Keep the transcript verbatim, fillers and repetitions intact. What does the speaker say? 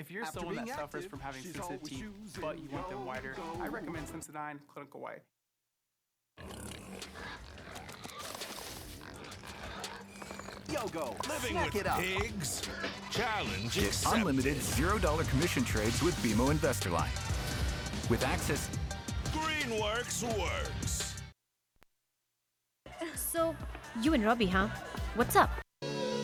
If you're After someone that being suffers active, from having she's sensitive always teeth, choosing but you want them whiter, I Yogo. recommend Sensodyne Clinical White. Yogo, Living snack with it up. pigs? Challenge Get accepted. unlimited zero dollar commission trades with B M O InvestorLine. With access... Greenworks works. So, you and Robbie, huh? What's up?